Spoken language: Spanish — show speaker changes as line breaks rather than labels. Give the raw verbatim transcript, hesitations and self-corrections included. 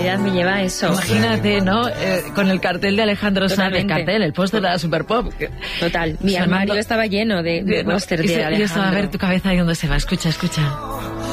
realidad me lleva a eso.
Imagínate, ¿no? Eh, con el cartel de Alejandro Sanz, el cartel, el póster de la Super Pop.
Total, mi
sonando.
armario estaba lleno de, de
No,
póster de
y se-
Alejandro.
Yo estaba a ver tu cabeza ahí donde se va. Escucha, escucha.